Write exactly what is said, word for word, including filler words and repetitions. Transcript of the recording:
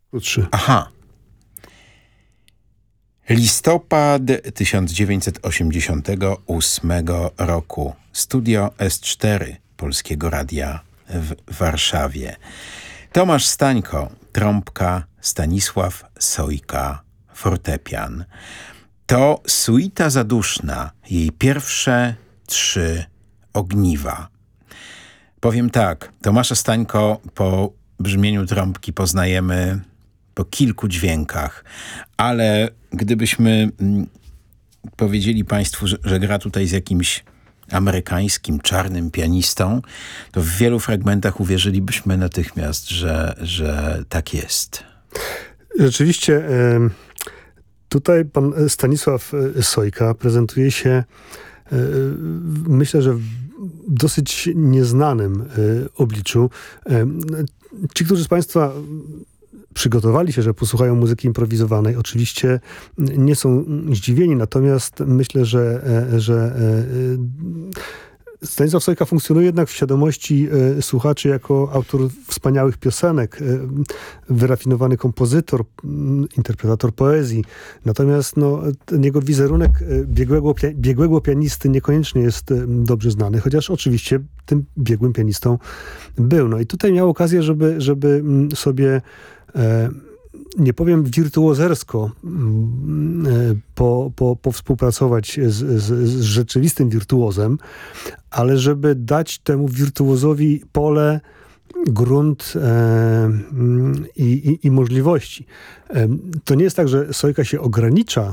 Krótszy. Aha. Listopad tysiąc dziewięćset osiemdziesiątego ósmego roku. Studio S cztery Polskiego Radia w Warszawie. Tomasz Stańko, trąbka, Stanisław Sojka, fortepian. To suita zaduszna, jej pierwsze trzy ogniwa. Powiem tak, Tomasza Stańko po brzmieniu trąbki poznajemy po kilku dźwiękach, ale gdybyśmy mm, powiedzieli Państwu, że, że gra tutaj z jakimś amerykańskim czarnym pianistą, to w wielu fragmentach uwierzylibyśmy natychmiast, że, że tak jest. Rzeczywiście tutaj pan Stanisław Sojka prezentuje się, myślę, że w dosyć nieznanym obliczu. Ci, którzy z Państwa przygotowali się, że posłuchają muzyki improwizowanej, oczywiście nie są zdziwieni, natomiast myślę, że, że Stanisław Sojka funkcjonuje jednak w świadomości słuchaczy jako autor wspaniałych piosenek, wyrafinowany kompozytor, interpretator poezji. Natomiast no, ten jego wizerunek biegłego, biegłego pianisty niekoniecznie jest dobrze znany, chociaż oczywiście tym biegłym pianistą był. No i tutaj miał okazję, żeby, żeby sobie nie powiem wirtuozersko po, po, powspółpracować z, z, z rzeczywistym wirtuozem, ale żeby dać temu wirtuozowi pole, grunt e, i, i, i możliwości. E, to nie jest tak, że Sojka się ogranicza